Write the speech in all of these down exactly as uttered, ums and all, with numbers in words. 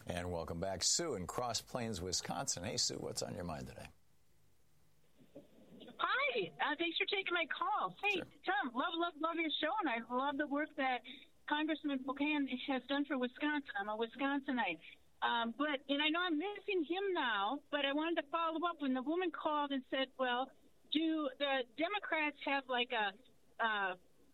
And welcome back, Sue in Cross Plains, Wisconsin. Hey, Sue, what's on your mind today? Hi. Uh, thanks for taking my call. Hey, Sure. Tom, love, love, love your show, and I love the work that Congressman Pocan has done for Wisconsin. I'm a Wisconsinite. Um, but, and I know I'm missing him now, but I wanted to follow up when the woman called and said, well, do the Democrats have like a uh,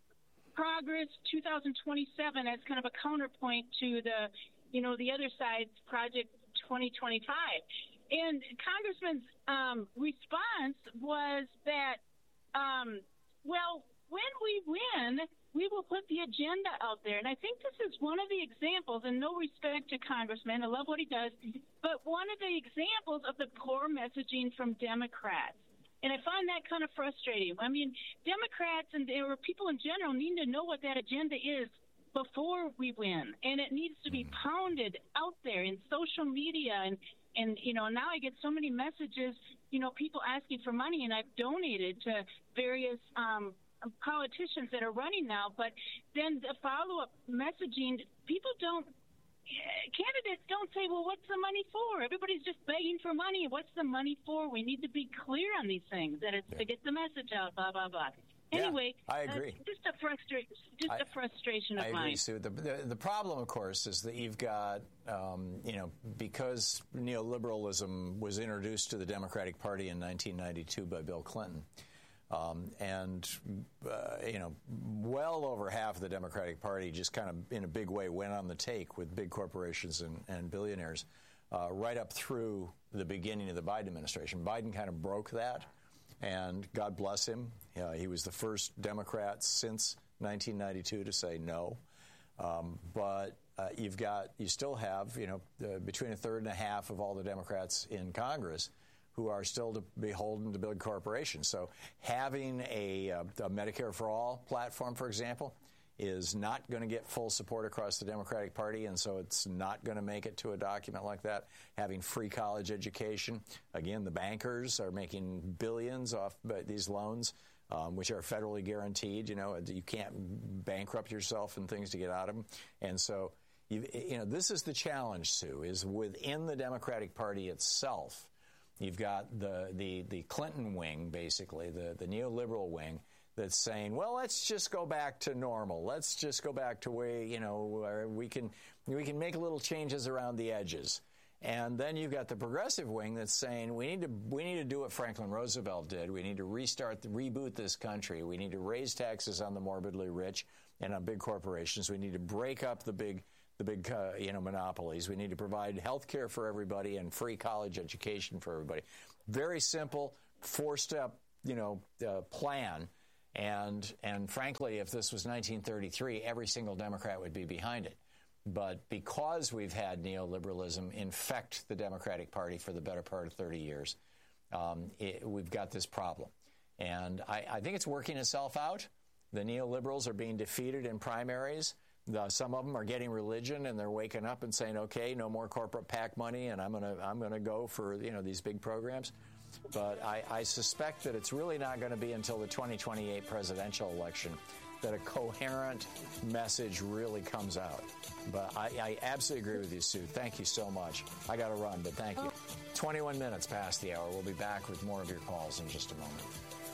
Progress two thousand twenty-seven as kind of a counterpoint to the, you know, the other side's Project twenty twenty-five? And Congressman's um, response was that, um, well, when we win, we will put the agenda out there. And I think this is one of the examples, and no respect to Congressman, I love what he does, but one of the examples of the poor messaging from Democrats. And I find that kind of frustrating. I mean, Democrats and or people in general need to know what that agenda is before we win. And it needs to be pounded out there in social media. And, and you know, now I get so many messages, you know, people asking for money, and I've donated to various um, politicians that are running now. But then the follow-up messaging, people don't, candidates don't say, well, what's the money for? Everybody's just begging for money. What's the money for? We need to be clear on these things, that it's yeah. to get the message out, blah, blah, blah. Anyway, yeah, I agree. Uh, just a frustra- just I, a frustration of I mine. agree, Sue. The, the, the problem, of course, is that you've got, um, you know, because neoliberalism was introduced to the Democratic Party in nineteen ninety-two by Bill Clinton, Um, and, uh, you know, well over half of the Democratic Party just kind of in a big way went on the take with big corporations and, and billionaires uh, right up through the beginning of the Biden administration. Biden kind of broke that, and God bless him. Uh, he was the first Democrat since nineteen ninety-two to say no. Um, but uh, you've got, you still have, you know, uh, between a third and a half of all the Democrats in Congress who are still to beholden to big corporations. So having a, a, a Medicare for All platform, for example, is not going to get full support across the Democratic Party, and so it's not going to make it to a document like that. Having free college education, again, the bankers are making billions off these loans, um, which are federally guaranteed. You know, you can't bankrupt yourself and things to get out of them. And so, you, you know, this is the challenge, Sue, is within the Democratic Party itself. You've got the, the, the Clinton wing, basically, the, the neoliberal wing, that's saying, well, let's just go back to normal. Let's just go back to where, you know, where we can we can make little changes around the edges. And then you've got the progressive wing that's saying we need to we need to do what Franklin Roosevelt did. We need to restart, reboot this country. We need to raise taxes on the morbidly rich and on big corporations. We need to break up the big the big uh, you know monopolies. We need to provide health care for everybody and free college education for everybody. Very simple four-step you know uh, plan. And and frankly, if this was nineteen thirty-three, every single Democrat would be behind it. But because we've had neoliberalism infect the Democratic Party for the better part of thirty years, um, it, we've got this problem. And I, I think it's working itself out. The neoliberals are being defeated in primaries. The, some of them are getting religion, and they're waking up and saying, "Okay, no more corporate PAC money, and I'm gonna I'm gonna go for you know these big programs." But I, I suspect that it's really not going to be until the twenty twenty-eight presidential election that a coherent message really comes out. But I, I absolutely agree with you, Sue. Thank you so much. I got to run, but thank you. twenty-one minutes past the hour. We'll be back with more of your calls in just a moment.